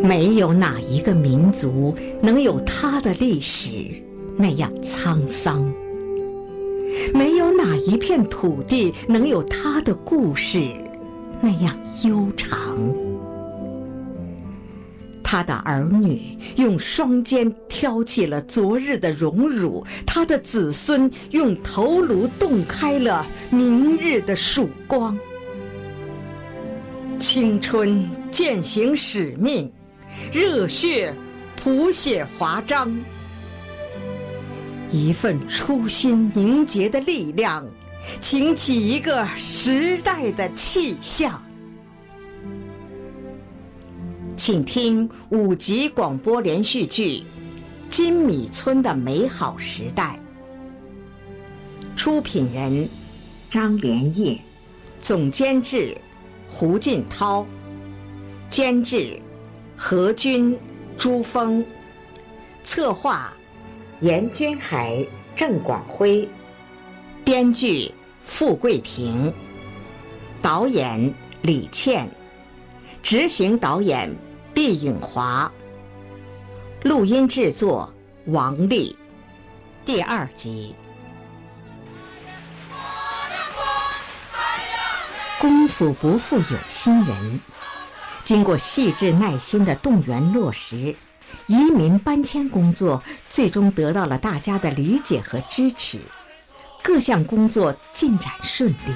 没有哪一个民族能有它的历史那样沧桑，没有哪一片土地能有它的故事那样悠长。他的儿女用双肩挑起了昨日的荣辱，他的子孙用头颅洞开了明日的曙光。青春践行使命，热血谱写华章，一份初心凝结的力量，擎起一个时代的气象。请听5集广播连续剧《金米村的美好时代》，出品人张连业，总监制胡进涛，监制何军、朱峰，策划严君海、郑广辉，编剧傅桂平，导演李倩，执行导演毕颖华，录音制作王丽。第2集。功夫不负有心人，经过细致耐心的动员落实，移民搬迁工作最终得到了大家的理解和支持，各项工作进展顺利。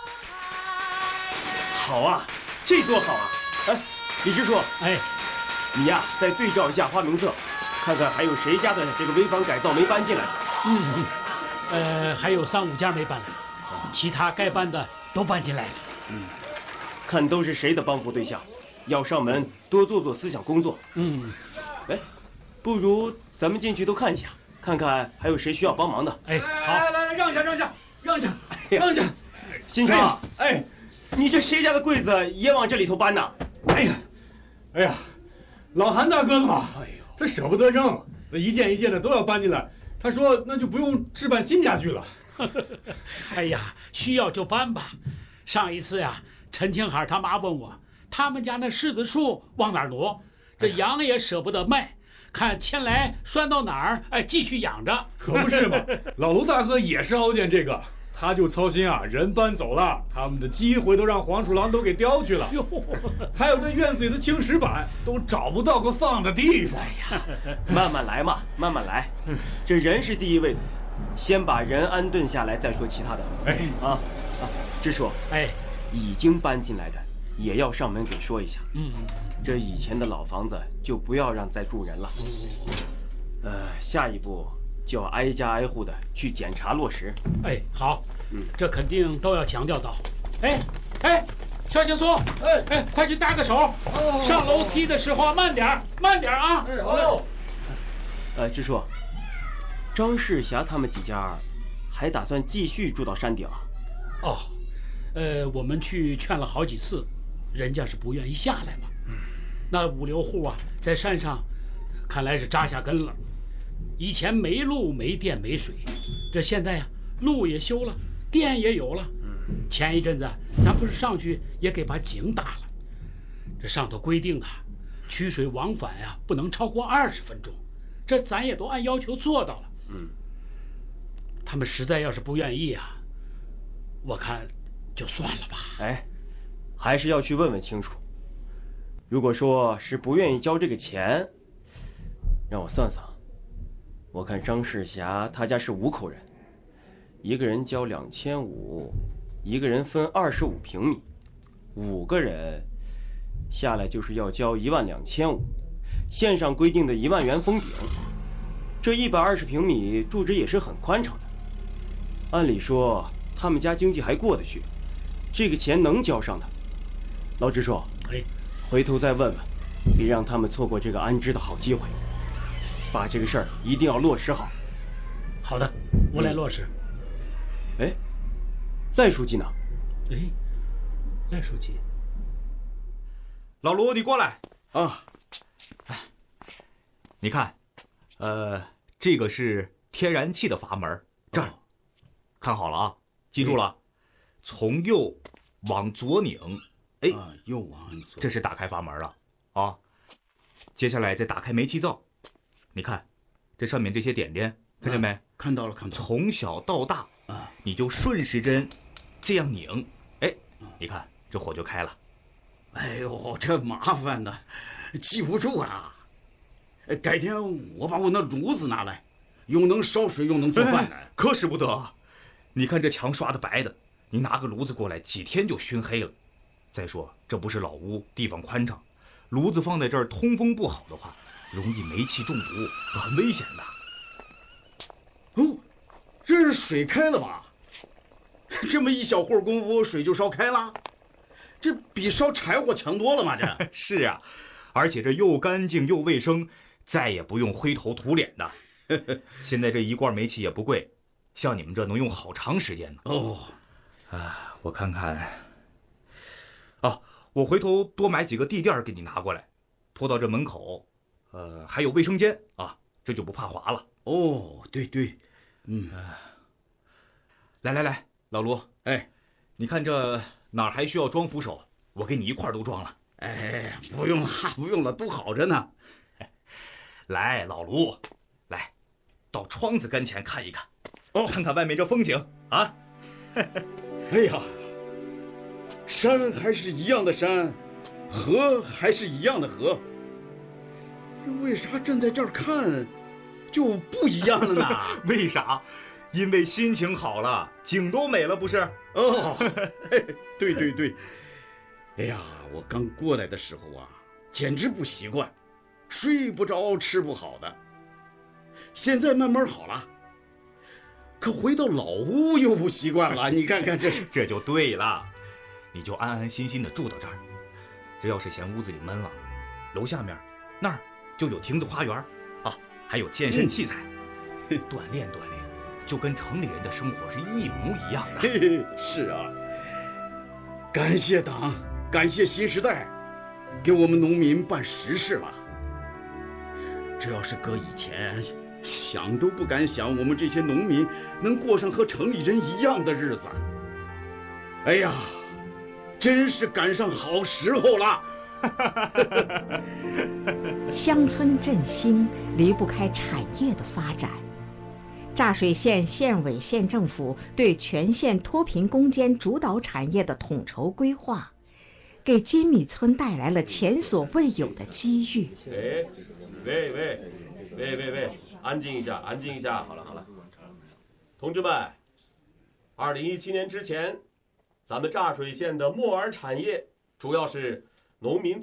好啊，这多好啊！哎，李支书， 哎， 你呀再对照一下花名册，看看还有谁家的这个危房改造没搬进来的。 还有3、5家没搬来，其他该搬的都搬进来了。 看都是谁的帮扶对象，要上门多做做思想工作。哎，不如咱们进去都看一下，看看还有谁需要帮忙的。 哎，好， 来，让一下，让一下。 新昌，哎，你这谁家的柜子也往这里头搬呢？ 哎呀，老韩大哥的嘛，他舍不得扔，那一件一件的都要搬进来。他说那就不用置办新家具了。 哎呀，需要就搬吧。上一次呀，陈清海他妈问我，他们家那柿子树往哪儿挪，这羊也舍不得卖，看牵来拴到哪儿，哎，继续养着。 可不是嘛，老卢大哥也是熬见这个，他就操心啊，人搬走了，他们的机会都让黄鼠狼都给叼去了。还有这院子里的青石板都找不到个放的地方。 哎呀，慢慢来嘛，慢慢来，这人是第一位的，先把人安顿下来再说其他的。支书，已经搬进来的也要上门给说一下。这以前的老房子就不要让再住人了。下一步就要挨家挨户的去检查落实。 哎，好，这肯定都要强调到。哎，乔青松，快去搭个手，上楼梯的时候慢点啊！ 好。 支书，张世霞他们几家还打算继续住到山顶啊？ 我们去劝了好几次，人家是不愿意下来嘛。那5、6户啊，在山上，看来是扎下根了。以前没路、没电、没水，这现在呀，路也修了，电也有了。前一阵子咱不是上去也给把井打了，这上头规定的，取水往返呀不能超过20分钟，这咱也都按要求做到了。他们实在要是不愿意啊，我看就算了吧。 还是要去问问清楚。如果说是不愿意交这个钱，让我算算，我看张世霞他家是5口人，一个人交2500，一个人分25平米，5个人下来就是要交12500，线上规定的1万元封顶。这120平米住着也是很宽敞的，按理说他们家经济还过得去，这个钱能交上的。老支书，回头再问问，别让他们错过这个安置的好机会，把这个事儿一定要落实好。 好的，我来落实。 赖书记呢？ 赖书记， 老卢，你过来啊！ 你看，这个是天然气的阀门，这儿，看好了啊，记住了，从右往左拧，右往左，这是打开阀门了啊。 接下来再打开煤气灶，你看，这上面这些点点，看见没？ 看到了，看到了。 从小到大啊，你就顺时针这样拧，哎，你看这火就开了。 哎呦，这麻烦的，记不住啊。改天我把我那炉子拿来，又能烧水又能做饭的。 可使不得，你看这墙刷的白的，你拿个炉子过来，几天就熏黑了。再说这不是老屋，地方宽敞，炉子放在这儿通风不好的话，容易煤气中毒，很危险的。 哦，这是水开了吧？这么一小会儿功夫，水就烧开了，这比烧柴火强多了嘛！这是啊，而且这又干净又卫生，再也不用灰头土脸的。现在这一罐煤气也不贵，像你们这能用好长时间呢。 哦， 啊，我看看。啊，我回头多买几个地垫给你拿过来，拖到这门口。还有卫生间啊，这就不怕滑了。 哦，对对， 来，老卢， 哎， 你看这哪儿还需要装扶手，我给你一块都装了。 哎，不用了，不用了，都好着呢。 来，老卢，来，到窗子跟前看一看， 哦， 看看外面这风景啊。 哎呀，山还是一样的山，河还是一样的河，为啥站在这儿看就不一样了呢？ 为啥？因为心情好了，景都美了，不是？ 哦，对对对。哎呀，我刚过来的时候啊，简直不习惯，睡不着，吃不好的。现在慢慢好了，可回到老屋又不习惯了。你看看这是， 这就对了，你就安安心心的住到这儿。这要是嫌屋子里闷了，楼下面那儿就有亭子花园啊，还有健身器材，锻炼锻炼，就跟城里人的生活是一模一样的。 嘿嘿，是啊，感谢党，感谢新时代，给我们农民办实事了。这要是搁以前，想都不敢想，我们这些农民能过上和城里人一样的日子。哎呀，真是赶上好时候了。 乡村振兴离不开产业的发展。柞水县县委县政府对全县脱贫攻坚主导产业的统筹规划，给金米村带来了前所未有的机遇。 哎，喂，安静一下，安静一下。好了，同志们，2017年之前，咱们柞水县的木耳产业主要是农民